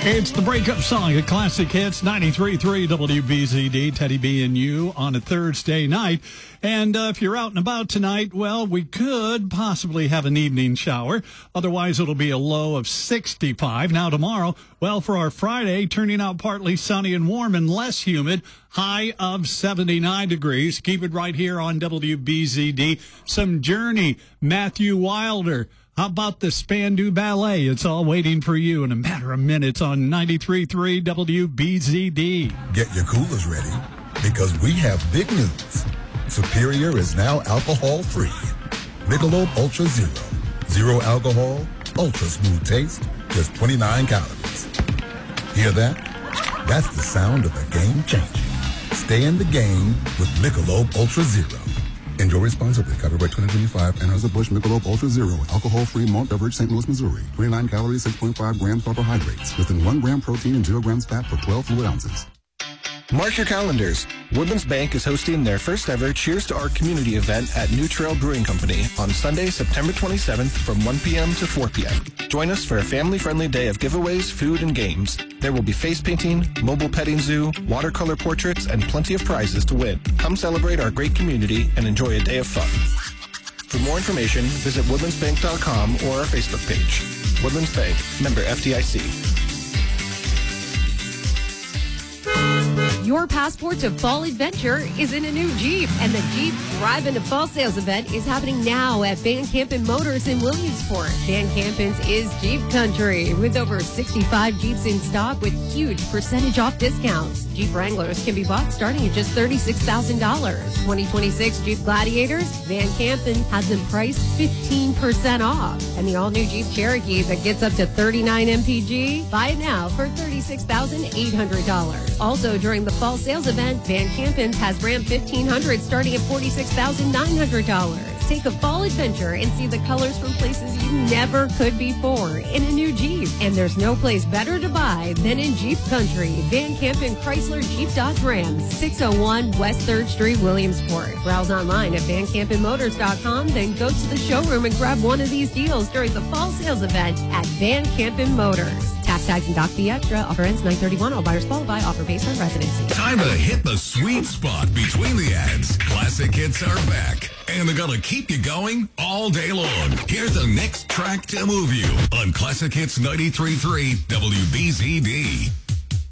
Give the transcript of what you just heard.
It's the breakup song at Classic Hits 93.3 WBZD, Teddy B and you on a Thursday night. And if you're out and about tonight, well, we could possibly have an evening shower. Otherwise, it'll be a low of 65. Now tomorrow, well, for our Friday, turning out partly sunny and warm and less humid, high of 79 degrees. Keep it right here on WBZD. Some Journey, Matthew Wilder. How about the Spandau Ballet? It's all waiting for you in a matter of minutes on 93.3 WBZD. Get your coolers ready, because we have big news. Superior is now alcohol-free. Michelob Ultra Zero. Zero alcohol, ultra smooth taste, just 29 calories. Hear that? That's the sound of a game changing. Stay in the game with Michelob Ultra Zero. Enjoy responsibly. Copyright 2025. Anheuser-Busch Michelob Ultra Zero. Alcohol-free malt beverage, St. Louis, Missouri. 29 calories, 6.5 grams carbohydrates. Within 1 gram protein and 0 grams fat per 12 fluid ounces. Mark your calendars. Woodlands Bank is hosting their first ever Cheers to Art community event at New Trail Brewing Company on Sunday, September 27th from 1 p.m. to 4 p.m. Join us for a family-friendly day of giveaways, food, and games. There will be face painting, mobile petting zoo, watercolor portraits, and plenty of prizes to win. Come celebrate our great community and enjoy a day of fun. For more information, visit woodlandsbank.com or our Facebook page. Woodlands Bank, member FDIC. Your passport to fall adventure is in a new Jeep, and the Jeep Drive into Fall Sales event is happening now at Van Campen Motors in Williamsport. Van Campen's is Jeep Country, with over 65 Jeeps in stock with huge percentage off discounts. Jeep Wranglers can be bought starting at just $36,000. 2026 Jeep Gladiators, Van Campen has them priced 15% off. And the all-new Jeep Cherokee that gets up to 39 mpg, buy it now for $36,800. Also, during the fall sales event, Van Campen's has Ram 1500 starting at $46,900. Take a fall adventure and see the colors from places you never could before in a new Jeep. And there's no place better to buy than in Jeep Country. Van Campen Chrysler Jeep Dodge Ram, 601 West 3rd Street, Williamsport. Browse online at VanCampenMotors.com, then go to the showroom and grab one of these deals during the fall sales event at Van Campen Motors. Tax, tags, and doc fee extra. Offer ends 9/31. All buyers qualify. Offer based on residency. Time to hit the sweet spot between the ads. Classic Hits are back, and they're going to keep you going all day long. Here's the next track to move you on Classic Hits 93.3 WBZD.